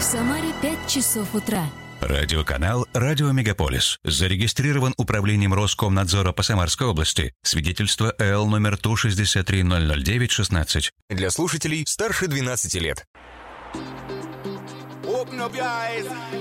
Самаре 5 часов утра. Радиоканал «Радио Мегаполис». Зарегистрирован управлением Роскомнадзора по Самарской области. Свидетельство ЭЛ номер Ту-63-009-16. Для слушателей старше 12 лет.